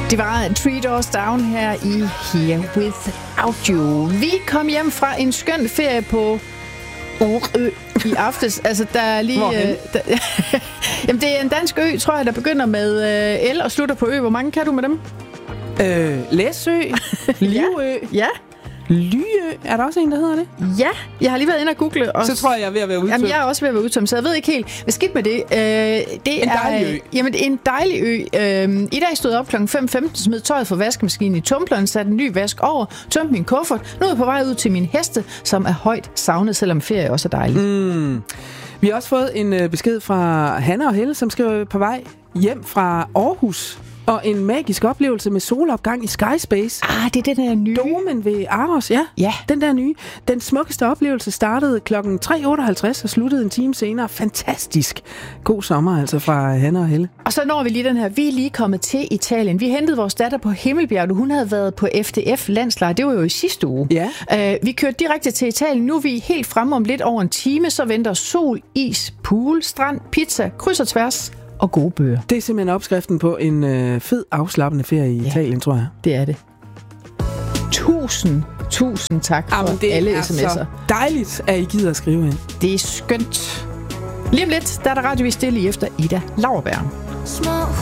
Det var Three Doors Down her i Here Without You. Vi kom hjem fra en skøn ferie på Orø i aftes. Altså, der er lige... Jamen, det er en dansk ø, tror jeg, der begynder med L og slutter på ø. Hvor mange kan du med dem? Læsø, Livø, Ja. Lyø, er der også en, der hedder det? Ja, jeg har lige været inde og google. Og så tror jeg er ved at være udtømt. Jamen, jeg er også ved at være udtømt, så jeg ved ikke helt. Hvad skidt med det? Det en er dejlig ø. Jamen, det er en dejlig ø. I dag stod jeg op kl. 5:15, smed tøjet fra vaskemaskinen i tumbleren, satte en ny vask over, tømte min kuffert. Nu er jeg på vej ud til mine heste, som er højt savnet, selvom ferie også er dejligt. Vi har også fået en besked fra Hanne og Helle, som skriver på vej hjem fra Aarhus. Og en magisk oplevelse med solopgang i Skyspace. Det er den der nye. Domen ved Aros, ja. Den der nye. Den smukkeste oplevelse startede kl. 3:58 og sluttede en time senere. Fantastisk. God sommer altså fra Hanne og Helle. Og så når vi lige den her. Vi er lige kommet til Italien. Vi hentede vores datter på Himmelbjerget. Hun havde været på FDF-landslejr. Det var jo i sidste uge. Ja. Vi kørte direkte til Italien. Nu er vi helt fremme om lidt over en time. Så venter sol, is, pool, strand, pizza, kryds og tværs. Og gode bøger. Det er simpelthen opskriften på en fed, afslappende ferie i Italien, tror jeg. Det er det. Tusind tak for alle sms'er. Det er så dejligt, at I gider at skrive ind. Det er skønt. Lige om lidt, der er der radiovis stille efter Ida Lauerberg.